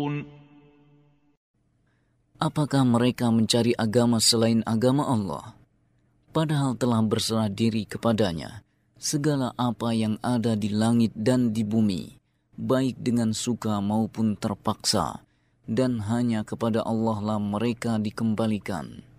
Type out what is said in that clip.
Apakah mereka mencari agama selain agama Allah, padahal telah berserah diri kepadanya segala apa yang ada di langit dan di bumi, baik dengan suka maupun terpaksa, dan hanya kepada Allah lah mereka dikembalikan.